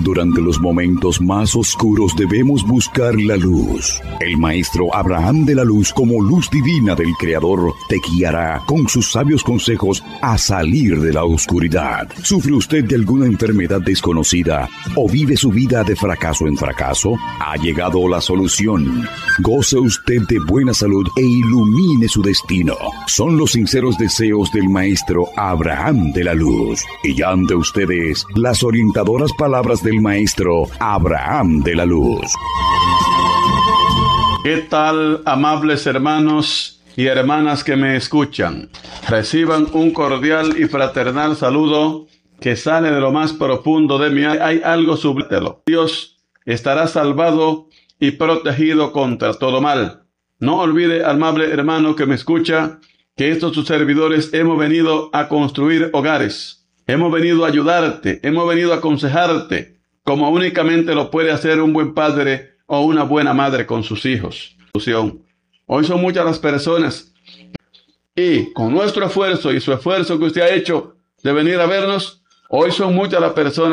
Durante los momentos más oscuros debemos buscar la luz. El maestro Abraham de la Luz, como luz divina del Creador, te guiará con sus sabios consejos a salir de la oscuridad. ¿Sufre usted de alguna enfermedad desconocida o vive su vida de fracaso en fracaso? Ha llegado la solución. Goce usted de buena salud e ilumine su destino. Son los sinceros deseos del maestro Abraham de la Luz. Y ya ante ustedes las orientadoras palabras del maestro Abraham de la Luz. ¿Qué tal, amables hermanos y hermanas que me escuchan? Reciban un cordial y fraternal saludo que sale de lo más profundo de mi alma. Hay algo sublime. Dios estará salvado y protegido contra todo mal. No olvide, amable hermano que me escucha, que estos sus servidores hemos venido a construir hogares. Hemos venido a ayudarte, hemos venido a aconsejarte, como únicamente lo puede hacer un buen padre o una buena madre con sus hijos. Hoy son muchas las personas y con nuestro esfuerzo y su esfuerzo que usted ha hecho de venir a vernos, hoy son muchas las personas